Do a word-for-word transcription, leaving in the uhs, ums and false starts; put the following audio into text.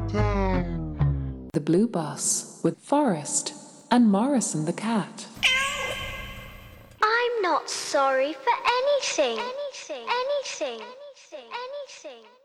The Blue Bus with Forrest and Morrison the cat. I'm not sorry for anything. Anything. Anything. Anything. Anything.